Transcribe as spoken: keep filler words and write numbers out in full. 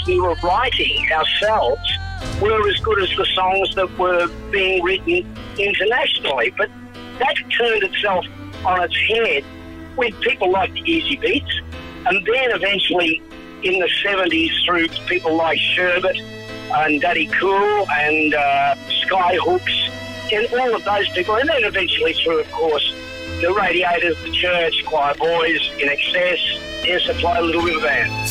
songs we were writing ourselves were as good as the songs that were being written internationally. But that turned itself on its head with people like the Easy Beats, and then eventually in the seventies through people like Sherbet and Daddy Cool and uh, Skyhooks and all of those people, and then eventually through, of course, the Radiators, the Church, Choir Boys, In Excess, Air Supply, Little River Band.